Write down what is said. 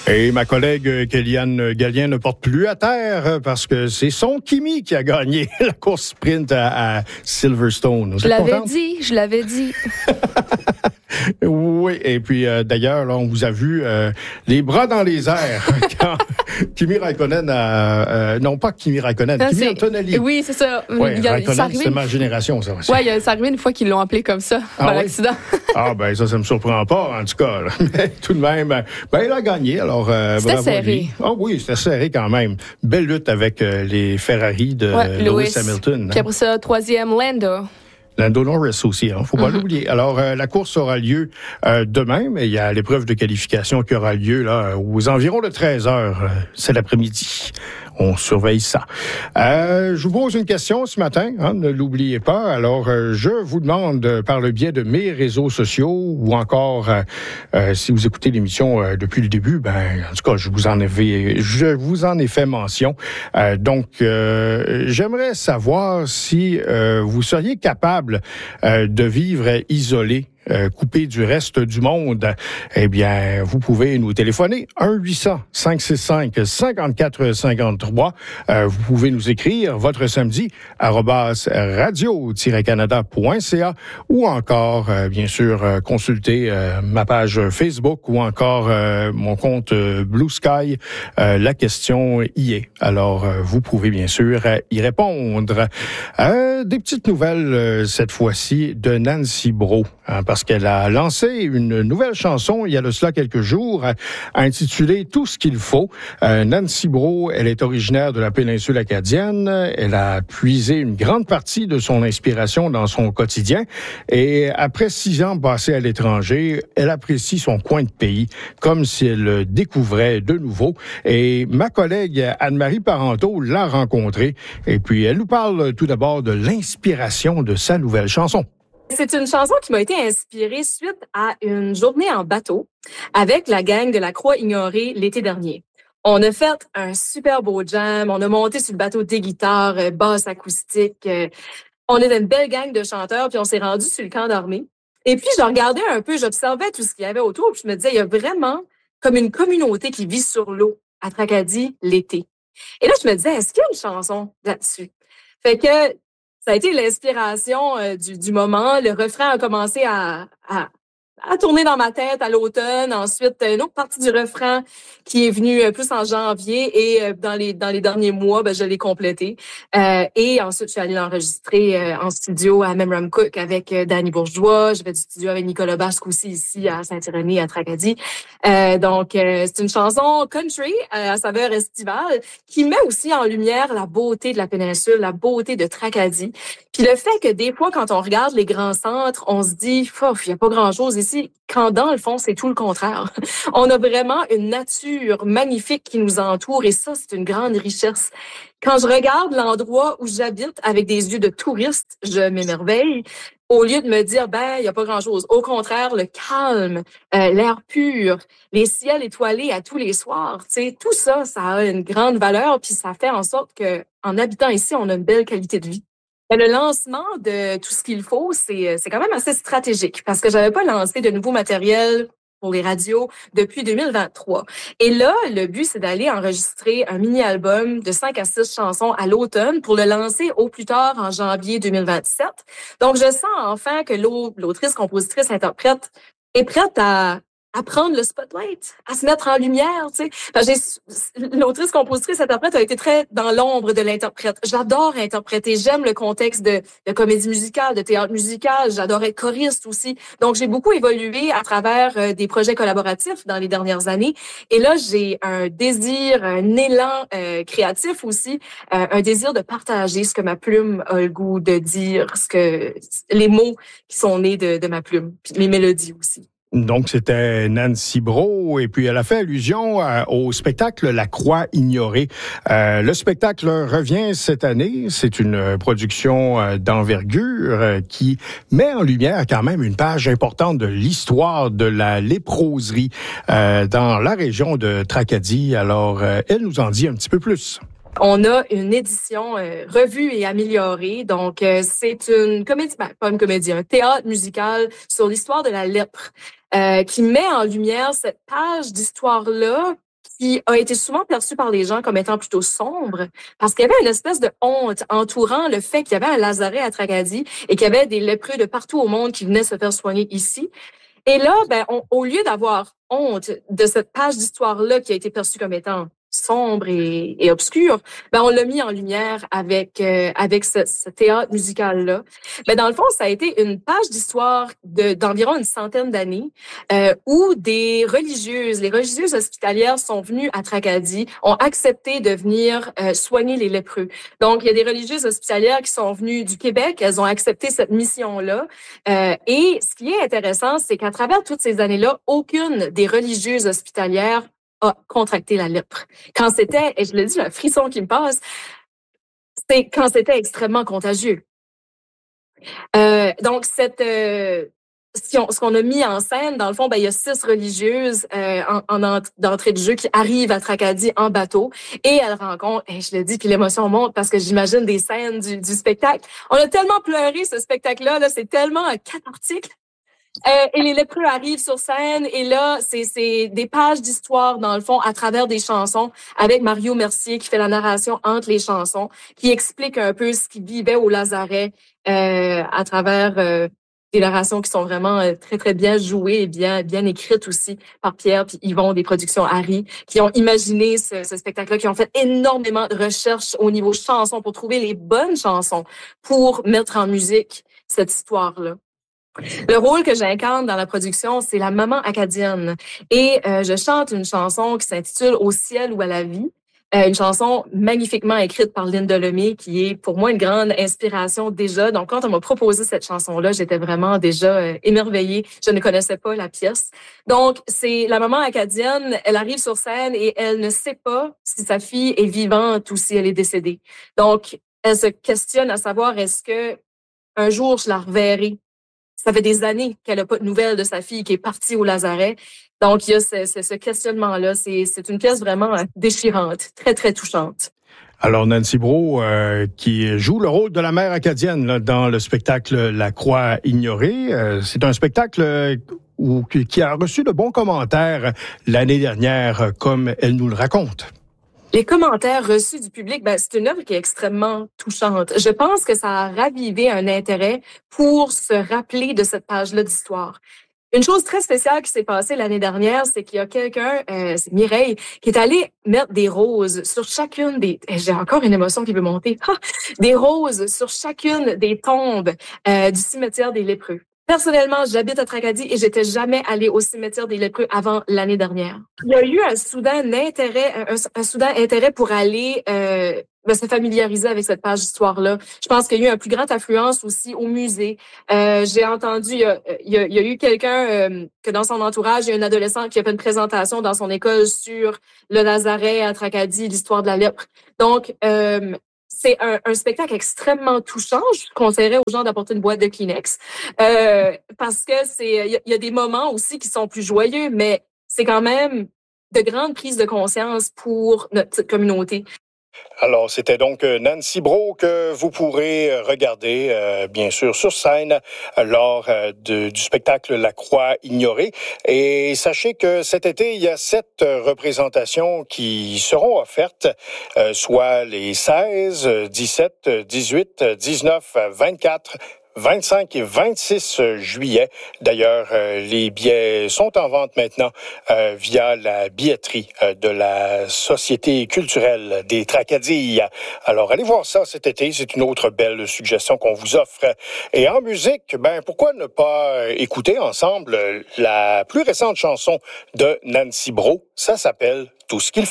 Et ma collègue Kéliane Gallien ne porte plus à terre parce que c'est son Kimi qui a gagné la course sprint à Silverstone. Je l'avais dit. Oui, et puis d'ailleurs, là, on vous a vu les bras dans les airs quand Kimi Raikkonen non pas Kimi Raikkonen, Kimi Antonelli. Oui, c'est ça. Ouais, Raikkonen, c'est ma génération, ça aussi. Oui, c'est arrivé une fois qu'ils l'ont appelé comme ça, par accident. Ben ça me surprend pas, en tout cas. Là. Mais tout de même, il a gagné, alors c'était bravo serré. lui. Oui, c'était serré quand même. Belle lutte avec les Ferrari de Lewis Hamilton. Puis après ça, troisième, Lando Norris aussi, faut pas l'oublier. Alors, la course aura lieu demain, mais il y a l'épreuve de qualification qui aura lieu là aux environs de 13 heures. C'est l'après-midi. On surveille ça. Je vous pose une question ce matin, ne l'oubliez pas. Alors, je vous demande par le biais de mes réseaux sociaux ou encore si vous écoutez l'émission depuis le début, en tout cas, je vous en ai fait mention. Donc, j'aimerais savoir si vous seriez capable de vivre isolé, coupé du reste du monde. Eh bien, vous pouvez nous téléphoner 1-800-565-5453. Vous pouvez nous écrire votre samedi @radio-canada.ca ou encore, bien sûr, consulter ma page Facebook ou encore mon compte Blue Sky. La question y est. Alors, vous pouvez bien sûr y répondre. Des petites nouvelles cette fois-ci de Nancy Brault, parce qu'elle a lancé une nouvelle chanson il y a de cela quelques jours, intitulée Tout ce qu'il faut. Nancy Brault, elle est originaire de la péninsule acadienne. Elle a puisé une grande partie de son inspiration dans son quotidien. Et après 6 ans passés à l'étranger, elle apprécie son coin de pays comme si elle le découvrait de nouveau. Et ma collègue Anne-Marie Parenteau l'a rencontrée. Et puis, elle nous parle tout d'abord de l'inspiration de sa nouvelle chanson. C'est une chanson qui m'a été inspirée suite à une journée en bateau avec la gang de la Croix Ignorée l'été dernier. On a fait un super beau jam, on a monté sur le bateau des guitares, basse acoustique. On était une belle gang de chanteurs, puis on s'est rendu sur le camp d'armée. Et puis, je regardais un peu, j'observais tout ce qu'il y avait autour, puis je me disais, il y a vraiment comme une communauté qui vit sur l'eau à Tracadie l'été. Et là, je me disais, est-ce qu'il y a une chanson là-dessus? Fait que ça a été l'inspiration du moment. Le refrain a commencé à tourner dans ma tête à l'automne. Ensuite, une autre partie du refrain qui est venue plus en janvier et dans les derniers mois, je l'ai complété. Et ensuite, je suis allée l'enregistrer en studio à Memram Cook avec Danny Bourgeois. J'ai fait du studio avec Nicolas Basque aussi ici à Saint-Irénée, à Tracadie. Donc, c'est une chanson country à saveur estivale qui met aussi en lumière la beauté de la péninsule, la beauté de Tracadie. Puis le fait que des fois, quand on regarde les grands centres, on se dit, il n'y a pas grand-chose ici, quand dans le fond, c'est tout le contraire. On a vraiment une nature magnifique qui nous entoure et ça, c'est une grande richesse. Quand je regarde l'endroit où j'habite avec des yeux de touriste, je m'émerveille. Au lieu de me dire, il n'y a pas grand-chose. Au contraire, le calme, l'air pur, les ciels étoilés à tous les soirs, tout ça, ça a une grande valeur puis ça fait en sorte que, en habitant ici, on a une belle qualité de vie. Le lancement de tout ce qu'il faut, c'est quand même assez stratégique parce que j'avais pas lancé de nouveau matériel pour les radios depuis 2023. Et là, le but, c'est d'aller enregistrer un mini-album de 5 à 6 chansons à l'automne pour le lancer au plus tard en janvier 2027. Donc, je sens enfin que l'autrice, compositrice, interprète est prête à prendre le spotlight, à se mettre en lumière, l'autrice, compositrice, interprète a été très dans l'ombre de l'interprète. J'adore interpréter, j'aime le contexte de comédie musicale, de théâtre musical, j'adore être choriste aussi. Donc, j'ai beaucoup évolué à travers des projets collaboratifs dans les dernières années. Et là, j'ai un désir, un élan créatif aussi, un désir de partager ce que ma plume a le goût de dire, les mots qui sont nés de ma plume, puis mes mélodies aussi. Donc, c'était Nancy Brault, et puis elle a fait allusion au spectacle La Croix Ignorée. Le spectacle revient cette année. C'est une production d'envergure qui met en lumière quand même une page importante de l'histoire de la léproserie dans la région de Tracadie. Alors, elle nous en dit un petit peu plus. On a une édition revue et améliorée. Donc, c'est une comédie, pas une comédie, un théâtre musical sur l'histoire de la lèpre qui met en lumière cette page d'histoire-là qui a été souvent perçu par les gens comme étant plutôt sombre, parce qu'il y avait une espèce de honte entourant le fait qu'il y avait un lazaret à Tracadie et qu'il y avait des lépreux de partout au monde qui venaient se faire soigner ici. Et là, au lieu d'avoir honte de cette page d'histoire-là qui a été perçue comme étant sombre et obscure, on l'a mis en lumière avec ce théâtre musical-là. Mais dans le fond, ça a été une page d'histoire d'environ une centaine d'années où les religieuses hospitalières sont venues à Tracadie, ont accepté de venir soigner les lépreux. Donc, il y a des religieuses hospitalières qui sont venues du Québec, elles ont accepté cette mission-là. Et ce qui est intéressant, c'est qu'à travers toutes ces années-là, aucune des religieuses hospitalières a contracté la lèpre. Quand c'était, et je le dis, un frisson qui me passe, c'est quand c'était extrêmement contagieux. Donc, ce qu'on a mis en scène, dans le fond, il y a 6 religieuses d'entrée de jeu qui arrivent à Tracadie en bateau et elles rencontrent, et je le dis, puis l'émotion monte parce que j'imagine des scènes du spectacle. On a tellement pleuré ce spectacle-là, c'est tellement cathartique. Et les lépreux arrivent sur scène et là, c'est des pages d'histoire, dans le fond, à travers des chansons, avec Mario Mercier qui fait la narration entre les chansons, qui explique un peu ce qu'il vivait au lazaret à travers des narrations qui sont vraiment très, très bien jouées et bien écrites aussi par Pierre puis Yvon des productions Harry, qui ont imaginé ce spectacle-là, qui ont fait énormément de recherches au niveau chansons pour trouver les bonnes chansons pour mettre en musique cette histoire-là. Le rôle que j'incarne dans la production, c'est la maman acadienne. Et je chante une chanson qui s'intitule « Au ciel ou à la vie ». Une chanson magnifiquement écrite par Linda Lemay, qui est pour moi une grande inspiration déjà. Donc, quand on m'a proposé cette chanson-là, j'étais vraiment déjà émerveillée. Je ne connaissais pas la pièce. Donc, c'est la maman acadienne, elle arrive sur scène et elle ne sait pas si sa fille est vivante ou si elle est décédée. Donc, elle se questionne à savoir, est-ce que un jour je la reverrai? Ça fait des années qu'elle n'a pas de nouvelles de sa fille qui est partie au lazaret. Donc, il y a ce questionnement-là. C'est une pièce vraiment déchirante, très, très touchante. Alors, Nancy Brault, qui joue le rôle de la mère acadienne là, dans le spectacle La Croix ignorée, c'est un spectacle qui a reçu de bons commentaires l'année dernière, comme elle nous le raconte. Les commentaires reçus du public, c'est une œuvre qui est extrêmement touchante. Je pense que ça a ravivé un intérêt pour se rappeler de cette page-là d'histoire. Une chose très spéciale qui s'est passée l'année dernière, c'est qu'il y a quelqu'un, c'est Mireille, qui est allé mettre des roses sur chacune des... J'ai encore une émotion qui veut monter. Des roses sur chacune des tombes du cimetière des lépreux. Personnellement, j'habite à Tracadie et j'étais jamais allée au cimetière des lépreux avant l'année dernière. Il y a eu un soudain intérêt pour aller se familiariser avec cette page d'histoire-là. Je pense qu'il y a eu une plus grande affluence aussi au musée. J'ai entendu, il y a eu quelqu'un que dans son entourage, il y a un adolescent qui a fait une présentation dans son école sur le lazaret à Tracadie, l'histoire de la lèpre. Donc, c'est un spectacle extrêmement touchant. Je conseillerais aux gens d'apporter une boîte de Kleenex parce que il y a des moments aussi qui sont plus joyeux, mais c'est quand même de grandes prises de conscience pour notre petite communauté. Alors, c'était donc Nancy Brault que vous pourrez regarder, bien sûr, sur scène lors du spectacle La Croix ignorée. Et sachez que cet été, il y a 7 représentations qui seront offertes, soit les 16, 17, 18, 19, 24, 25 et 26 juillet. D'ailleurs, les billets sont en vente maintenant via la billetterie de la Société culturelle des Tracadilles. Alors, allez voir ça cet été. C'est une autre belle suggestion qu'on vous offre. Et en musique, pourquoi ne pas écouter ensemble la plus récente chanson de Nancy Brault? Ça s'appelle « Tout ce qu'il faut ».